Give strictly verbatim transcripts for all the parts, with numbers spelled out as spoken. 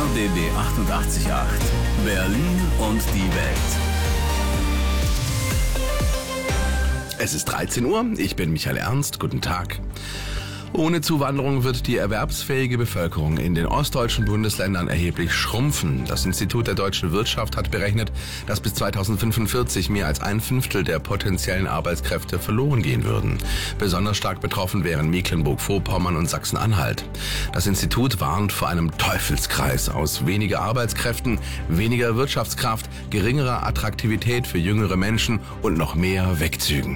D W achtundachtzig Komma acht. Berlin und die Welt. Es ist dreizehn Uhr, ich bin Michael Ernst, guten Tag. Ohne Zuwanderung wird die erwerbsfähige Bevölkerung in den ostdeutschen Bundesländern erheblich schrumpfen. Das Institut der deutschen Wirtschaft hat berechnet, dass bis zweitausendfünfundvierzig mehr als ein Fünftel der potenziellen Arbeitskräfte verloren gehen würden. Besonders stark betroffen wären Mecklenburg-Vorpommern und Sachsen-Anhalt. Das Institut warnt vor einem Teufelskreis aus weniger Arbeitskräften, weniger Wirtschaftskraft, geringerer Attraktivität für jüngere Menschen und noch mehr Wegzügen.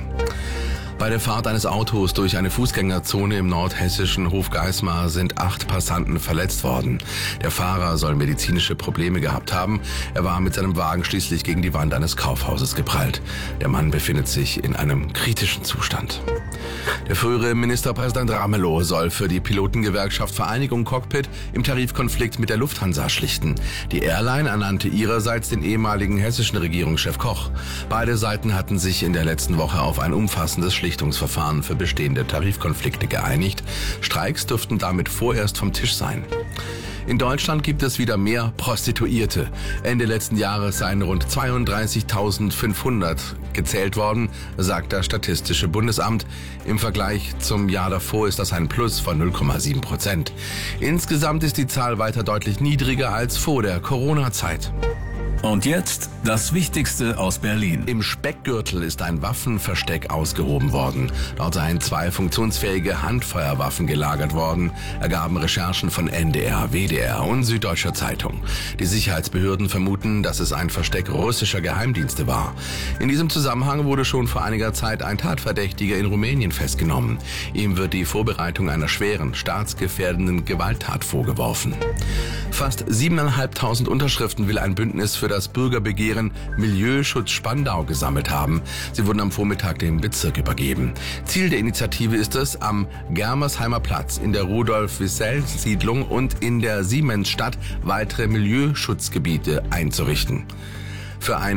Bei der Fahrt eines Autos durch eine Fußgängerzone im nordhessischen Hofgeismar sind acht Passanten verletzt worden. Der Fahrer soll medizinische Probleme gehabt haben. Er war mit seinem Wagen schließlich gegen die Wand eines Kaufhauses geprallt. Der Mann befindet sich in einem kritischen Zustand. Der frühere Ministerpräsident Ramelow soll für die Pilotengewerkschaft Vereinigung Cockpit im Tarifkonflikt mit der Lufthansa schlichten. Die Airline ernannte ihrerseits den ehemaligen hessischen Regierungschef Koch. Beide Seiten hatten sich in der letzten Woche auf ein umfassendes Schlichtungsverfahren für bestehende Tarifkonflikte geeinigt. Streiks dürften damit vorerst vom Tisch sein. In Deutschland gibt es wieder mehr Prostituierte. Ende letzten Jahres seien rund zweiunddreißigtausendfünfhundert gezählt worden, sagt das Statistische Bundesamt. Im Vergleich zum Jahr davor ist das ein Plus von null Komma sieben Prozent. Insgesamt ist die Zahl weiter deutlich niedriger als vor der Corona-Zeit. Und jetzt das Wichtigste aus Berlin. Im Speckgürtel ist ein Waffenversteck ausgehoben worden. Dort seien zwei funktionsfähige Handfeuerwaffen gelagert worden, ergaben Recherchen von N D R, W D R und Süddeutscher Zeitung. Die Sicherheitsbehörden vermuten, dass es ein Versteck russischer Geheimdienste war. In diesem Zusammenhang wurde schon vor einiger Zeit ein Tatverdächtiger in Rumänien festgenommen. Ihm wird die Vorbereitung einer schweren, staatsgefährdenden Gewalttat vorgeworfen. Fast siebeneinhalbtausend Unterschriften will ein Bündnis für das Bürgerbegehren Milieuschutz Spandau gesammelt haben. Sie wurden am Vormittag dem Bezirk übergeben. Ziel der Initiative ist es, am Germersheimer Platz, in der Rudolf-Wissell-Siedlung und in der Siemensstadt weitere Milieuschutzgebiete einzurichten. Für ein